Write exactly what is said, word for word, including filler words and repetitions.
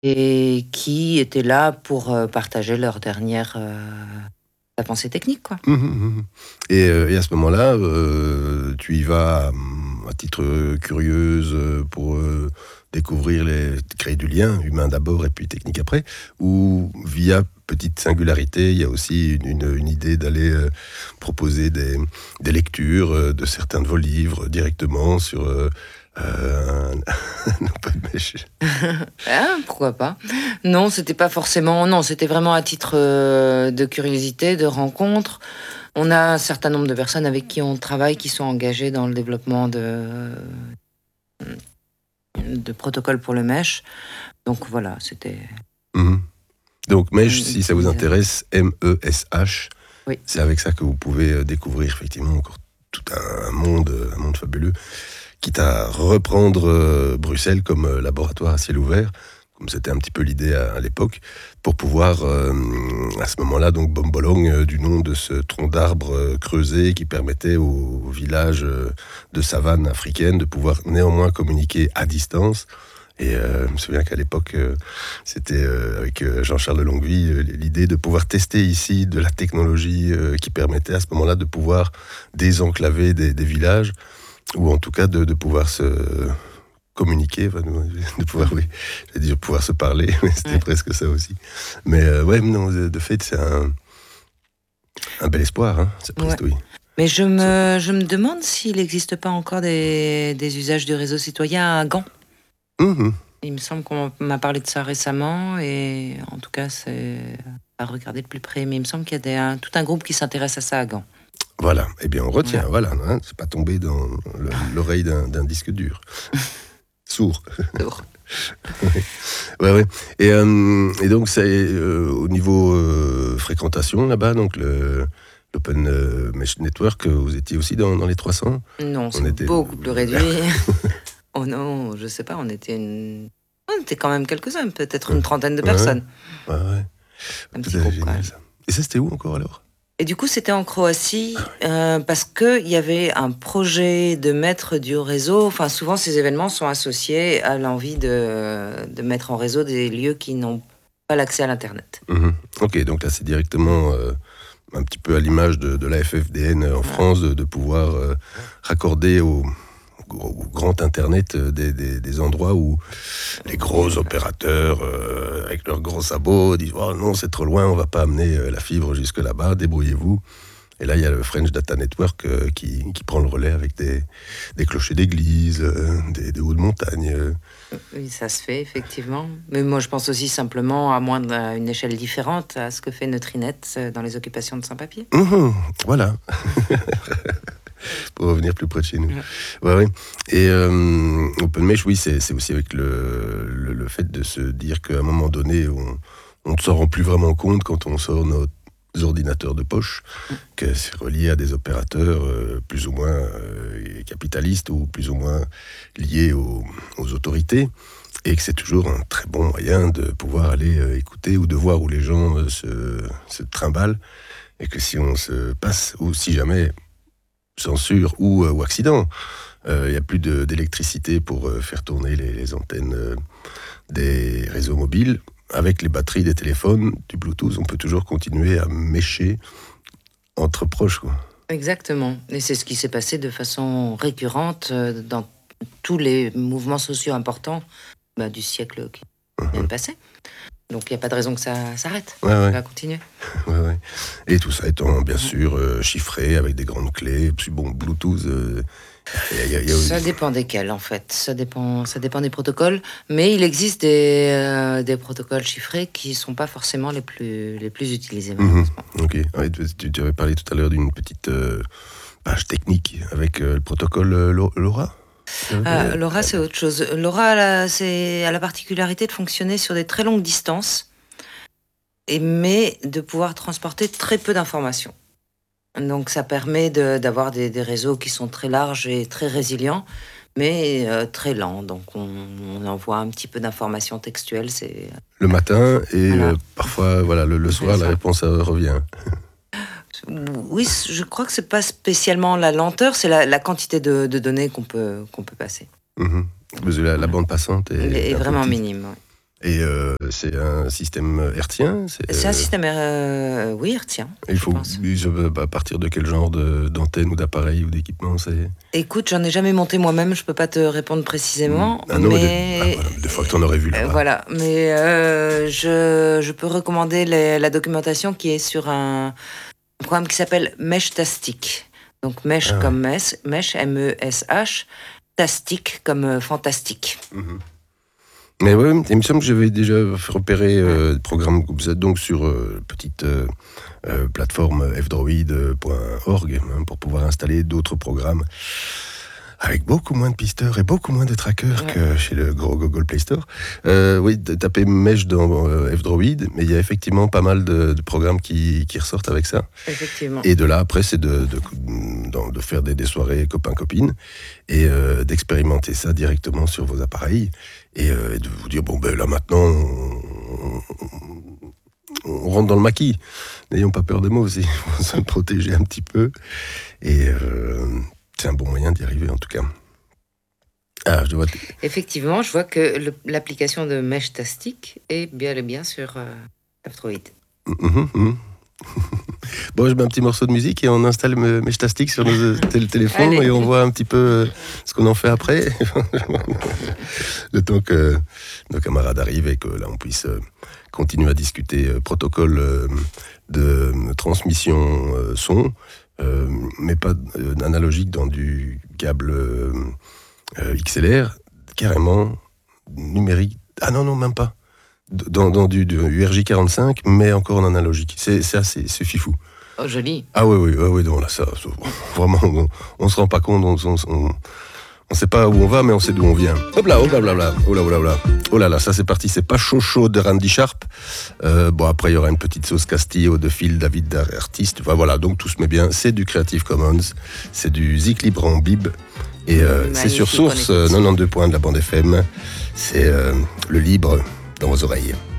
et qui étaient là pour euh, partager leur dernière euh, avancée technique, quoi. Mmh mh, mmh. Et, euh, et à ce moment-là, euh, tu y vas hum, à titre euh, curieuse euh, pour euh, découvrir les, créer du lien humain d'abord et puis technique après, ou via petite singularité, il y a aussi une, une- une idée d'aller euh, proposer des, des lectures euh, de certains de vos livres directement sur euh, euh, un, un open mesh. Ah, pourquoi pas? Non, c'était pas forcément. Non, c'était vraiment à titre euh, de curiosité, de rencontre. On a un certain nombre de personnes avec qui on travaille qui sont engagées dans le développement de, de protocoles pour le mesh. Donc voilà, c'était Mhm. Donc Mesh, une si ça vous petite mise à jour. intéresse, M E S H, Oui. c'est avec ça que vous pouvez euh, découvrir effectivement encore tout un monde, euh, un monde fabuleux, quitte à reprendre euh, Bruxelles comme euh, laboratoire à ciel ouvert, comme c'était un petit peu l'idée à, à l'époque, pour pouvoir, euh, à ce moment-là, donc Bombolong, euh, du nom de ce tronc d'arbre euh, creusé qui permettait aux, aux villages euh, de savane africaine de pouvoir néanmoins communiquer à distance. Et euh, je me souviens qu'à l'époque, euh, c'était euh, avec euh, Jean-Charles de Longueville, euh, l'idée de pouvoir tester ici de la technologie euh, qui permettait à ce moment-là de pouvoir désenclaver des, des villages, ou en tout cas de, de pouvoir se communiquer, enfin, de pouvoir, oui, j'allais dire pouvoir se parler, mais c'était Ouais. presque ça aussi. Mais euh, ouais, non, de, de fait, c'est un, un bel espoir, hein, cette Ouais. prise, oui. Mais je Ça- me, je me demande s'il n'existe pas encore des, des usages du réseau citoyen à Gand. Mhm. Il me semble qu'on m'a parlé de ça récemment et en tout cas, c'est à regarder de plus près. Mais il me semble qu'il y a des- un- tout un groupe qui s'intéresse à ça à Gand. Voilà, eh bien on retient, Voilà. voilà, hein, c'est pas tombé dans le- l'oreille d'un d'un disque dur. Sourd. Lourd. Ouais, ouais. Et, euh, et donc, c'est euh, au niveau euh, fréquentation là-bas, donc le, l'Open euh, Mesh Network, euh, vous étiez aussi dans, dans les trois cents. Non, On c'est était. beaucoup plus réduit. Oh non, je sais pas, on était une... On était quand même quelques-uns, peut-être Ouais, une trentaine de ouais, ouais. personnes. Ouais, ouais. Un petit C'était groupe quand génial même. ça. Et ça, c'était où encore alors? Et du coup, c'était en Croatie euh, parce qu'il y avait un projet de mettre du réseau. Enfin, souvent, ces événements sont associés à l'envie de, de mettre en réseau des lieux qui n'ont pas l'accès à l'Internet. Mhm. Ok, donc là, c'est directement euh, un petit peu à l'image de, de la F F D N en Voilà. France, de, de pouvoir euh, raccorder au, au- au grand Internet euh, des, des- des endroits où les gros opérateurs, euh, avec leurs gros sabots, disent oh non, c'est trop loin, on va pas amener euh, la fibre jusque là-bas, débrouillez-vous. Et là, il y a le French Data Network euh, qui, qui prend le relais avec des, des clochers d'église, euh, des, des hauts de montagne. euh. Oui, ça se fait, effectivement. Mais moi, je pense aussi simplement, à moins à une échelle différente, à ce que fait Neutrinet euh, dans les occupations de sans-papiers. Mhm, voilà, pour revenir plus près de chez nous. Ouais. Ouais, ouais. Et euh, OpenMesh, oui, c'est, c'est aussi avec le, le, le fait de se dire qu'à un moment donné, on on ne s'en rend plus vraiment compte quand on sort nos ordinateurs de poche, que c'est relié à des opérateurs euh, plus ou moins euh, capitalistes ou plus ou moins liés aux, aux autorités, et que c'est toujours un très bon moyen de pouvoir aller euh, écouter ou de voir où les gens euh, se, se trimballent, et que si on se passe, ou si jamais censure ou, euh, ou accident, il n'y a plus de- d'électricité pour euh, faire tourner les, les antennes euh, des réseaux mobiles. Avec les batteries des téléphones, du Bluetooth, on peut toujours continuer à mécher entre proches, quoi. Exactement. Et c'est ce qui s'est passé de façon récurrente euh, dans tous les mouvements sociaux importants bah, du siècle qui vient de passer. Donc il n'y a pas de raison que ça s'arrête. Ouais, Ça ouais, va continuer. ouais, ouais. Et tout ça étant bien Mhm. sûr euh, chiffré avec des grandes clés. Puis bon, Bluetooth, euh, y a- y a- y a- Ça dépend desquels, en fait. Ça dépend, ça dépend des protocoles. Mais il existe des, euh, des protocoles chiffrés qui ne sont pas forcément les plus, les plus utilisés, Mhm. malheureusement. Ok. Ouais, tu, tu avais parlé tout à l'heure d'une petite euh, page technique avec euh, le protocole euh, Lo- LoRa. Euh, Euh, Laura, c'est autre chose. Laura, elle a, c'est, a la particularité de fonctionner sur des très longues distances, et, mais de pouvoir transporter très peu d'informations. Donc ça permet de- d'avoir des, des réseaux qui sont très larges et très résilients, mais euh, très lents. Donc on, on envoie un petit peu d'informations textuelles. C'est Le matin et voilà, euh, parfois voilà le, le c'est soir la ça. réponse euh, revient. Oui, c- je crois que c'est pas spécialement la lenteur, c'est la, la quantité de, de données qu'on peut qu'on peut passer. Mhm. Parce que La, la Voilà. bande passante Elle est, est est un peu vraiment petite. minime. Ouais. Et euh, c'est un système hertzien c'est, C'est un euh, système, euh, oui, hertzien. Il je faut pense. à partir de quel genre de, d'antenne ou d'appareil ou d'équipement c'est... Écoute, j'en ai jamais monté moi-même, je peux pas te répondre précisément. Ah non, mais mais de, ah, voilà, des fois que t'en aurais vu là-bas. Euh, voilà, mais euh, je, je peux recommander les, la documentation qui est sur un programme qui s'appelle Meshtastic. Donc Mesh Ah, comme Mesh, Mesh, M E S H, Tastic comme euh, fantastique. Mm-hmm. Mais ouais, il me semble que j'avais déjà repéré euh, des programmes comme ça, donc sur euh, petite euh, euh, plateforme f droid point org hein, pour pouvoir installer d'autres programmes avec beaucoup moins de pisteurs et beaucoup moins de trackers ouais. que chez le gros Google Play Store. Euh, oui, taper Mesh dans euh, f droid, mais il y a effectivement pas mal de, de programmes qui, qui ressortent avec ça. Effectivement. Et de là, après, c'est de, de, de, de faire des, des soirées copains-copines et euh, d'expérimenter ça directement sur vos appareils et, euh, et de vous dire, bon, ben là, maintenant, on, on, on rentre dans le maquis. N'ayons pas peur des mots aussi, il faut se protéger un petit peu. Et... Euh, c'est un bon moyen d'y arriver, en tout cas. Ah, je vois... Effectivement, je vois que le, l'application de Meshtastic est bien et bien sur euh, f droid. Mmh, mmh. Bon, je mets un petit morceau de musique et on installe Meshtastic sur nos tél- téléphones Allez. Et on voit un petit peu ce qu'on en fait après. Le temps que nos camarades arrivent et que là, on puisse continuer à discuter protocole de transmission son. Euh, mais pas euh, analogique dans du câble euh, euh, X L R, carrément numérique. Ah non, non, même pas. Dans, dans du, du U R J quarante-cinq, mais encore en analogique. C'est, c'est assez, c'est fifou. Oh, joli. Ah oui, oui, oui, oui non, là, ça, ça vraiment, on, on se rend pas compte, on, on, on, on sait pas où on va, mais on sait d'où on vient. Hop là, hop là, là, là, oh là, oh là, oh là, oh là, là, ça c'est parti, c'est pas chaud chaud de Randy Sharp. Euh, bon, après il y aura une petite sauce Castillo de Phil David artiste. Enfin voilà, donc tout se met bien. C'est du Creative Commons, c'est du Zik Libre en bib, et euh, c'est sur Source euh, quatre-vingt-douze point de la bande F M. C'est euh, le libre dans vos oreilles.